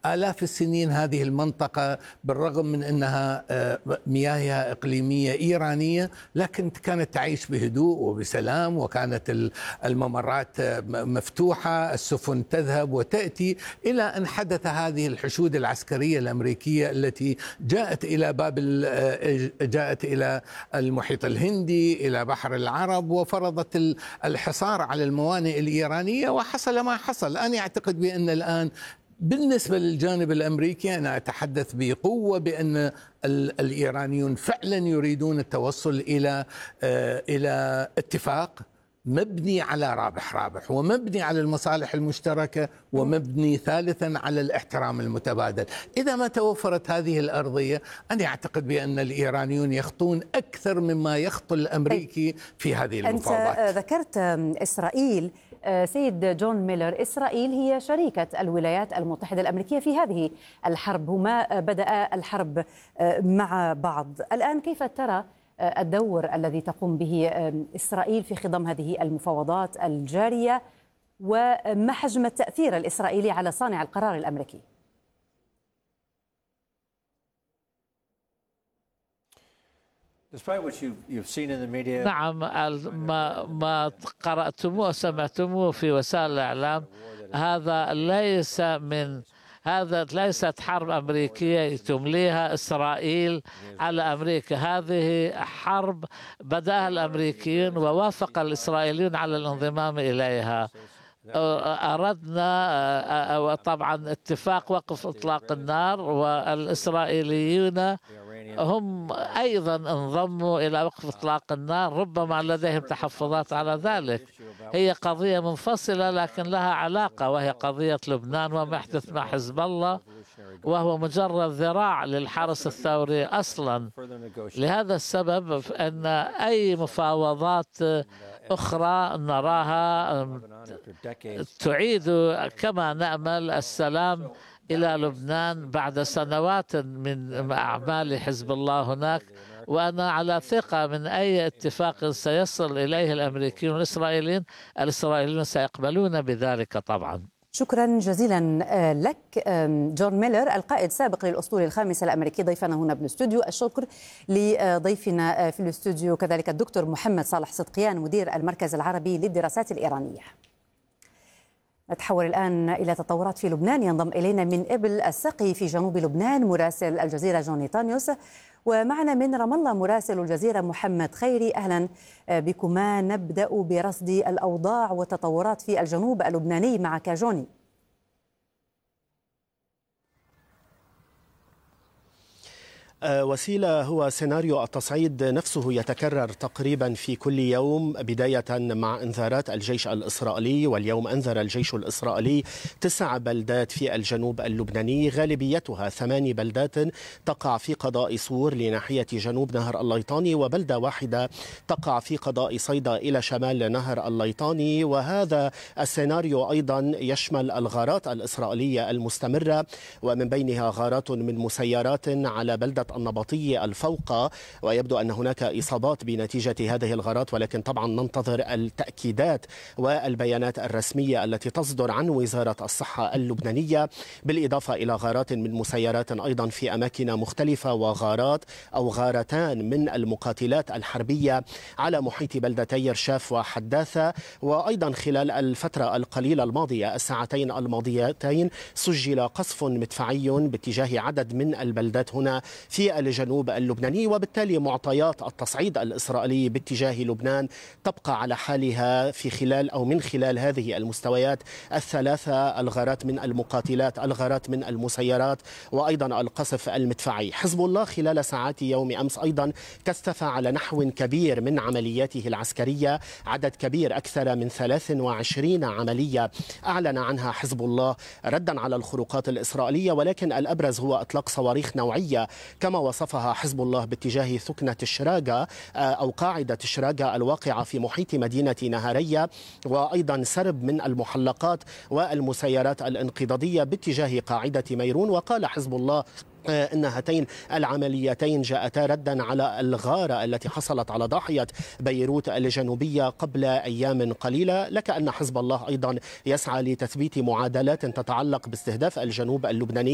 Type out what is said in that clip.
آلاف السنين هذه المنطقة بالرغم من أنها مياهها إقليمية إيرانية، لكن كانت تعيش بهدوء وبسلام، وكانت الممرات مفتوحة، السفن تذهب وتأتي، إلى أن حدث هذه الحشود العسكرية الأمريكية التي جاءت إلى المحيط الهندي، إلى بحر العرب، وفرضت الحصار على الموانئ الإيرانية، وحصل ما حصل. أنا أعتقد بأن الآن بالنسبة للجانب الأمريكي أنا أتحدث بقوة بأن الإيرانيون فعلا يريدون التوصل إلى اتفاق مبني على رابح ومبني على المصالح المشتركة ومبني ثالثا على الاحترام المتبادل. إذا ما توفرت هذه الأرضية أنا أعتقد بأن الإيرانيون يخطون أكثر مما يخطو الأمريكي في هذه المفاوضات. أنت ذكرت إسرائيل. سيد جون ميلر، إسرائيل هي شريكة الولايات المتحدة الأمريكية في هذه الحرب، هما بدأ الحرب مع بعض. الآن كيف ترى الدور الذي تقوم به إسرائيل في خضم هذه المفاوضات الجارية، وما حجم التأثير الإسرائيلي على صانع القرار الأمريكي؟ نعم، ما قرأتموه وسمعتموه في وسائل الإعلام هذا ليست حرب أمريكية تمليها إسرائيل على أمريكا. هذه حرب بدأها الأمريكيون ووافق الإسرائيليون على الانضمام إليها. أردنا طبعا اتفاق وقف إطلاق النار، والإسرائيليون هم أيضا انضموا إلى وقف إطلاق النار، ربما لديهم تحفظات على ذلك. هي قضية منفصلة لكن لها علاقة، وهي قضية لبنان وما يحدث مع حزب الله، وهو مجرد ذراع للحرس الثوري أصلا. لهذا السبب أن أي مفاوضات أخرى نراها تعيد كما نأمل السلام إلى لبنان بعد سنوات من أعمال حزب الله هناك. وأنا على ثقة من أي اتفاق سيصل إليه الأمريكيون الإسرائيليون سيقبلون بذلك طبعا. شكرا جزيلا لك جون ميلر، القائد السابق للأسطول الخامسة الأمريكي، ضيفنا هنا بالاستوديو. الشكر لضيفنا في الاستوديو كذلك الدكتور محمد صالح صدقيان، مدير المركز العربي للدراسات الإيرانية. نتحول الآن إلى تطورات في لبنان. ينضم إلينا من إبل السقي في جنوب لبنان مراسل الجزيرة جون نيتانيوس، ومعنا من رام الله مراسل الجزيرة محمد خيري. أهلا بكما. نبدأ برصد الأوضاع والتطورات في الجنوب اللبناني معك جوني. وسيلة، هو سيناريو التصعيد نفسه يتكرر تقريبا في كل يوم، بداية مع انذارات الجيش الإسرائيلي. واليوم أنذر الجيش الإسرائيلي 9 بلدات في الجنوب اللبناني، غالبيتها 8 بلدات تقع في قضاء صور لناحية جنوب نهر الليطاني، وبلدة واحدة تقع في قضاء صيدا إلى شمال نهر الليطاني. وهذا السيناريو أيضا يشمل الغارات الإسرائيلية المستمرة، ومن بينها غارات من مسيرات على بلدة النبطية الفوقة، ويبدو أن هناك إصابات بنتيجة هذه الغارات، ولكن طبعا ننتظر التأكيدات والبيانات الرسمية التي تصدر عن وزارة الصحة اللبنانية، بالإضافة إلى غارات من مسيرات أيضا في أماكن مختلفة، وغارات أو غارتان من المقاتلات الحربية على محيط بلدتي رشاف وحداثة. وأيضا خلال الفترة القليلة الماضية، الساعتين الماضيتين، سجل قصف مدفعي باتجاه عدد من البلدات هنا في الجنوب اللبناني، وبالتالي معطيات التصعيد الإسرائيلي باتجاه لبنان تبقى على حالها في خلال أو من خلال هذه المستويات الثلاثة: الغارات من المقاتلات، الغارات من المسيرات، وأيضا القصف المدفعي. حزب الله خلال ساعات يوم أمس أيضا كثف على نحو كبير من عملياته العسكرية، عدد كبير أكثر من 23 عملية أعلن عنها حزب الله ردا على الخروقات الإسرائيلية، ولكن الأبرز هو إطلاق صواريخ نوعية كما وصفها حزب الله باتجاه ثكنة الشراقة أو قاعدة الشراقة الواقعة في محيط مدينة نهارية، وأيضا سرب من المحلقات والمسيرات الانقضاضية باتجاه قاعدة ميرون. وقال حزب الله إن هاتين العمليتين جاءتا ردا على الغارة التي حصلت على ضاحية بيروت الجنوبية قبل أيام قليلة. لك أن حزب الله أيضا يسعى لتثبيت معادلات تتعلق باستهداف الجنوب اللبناني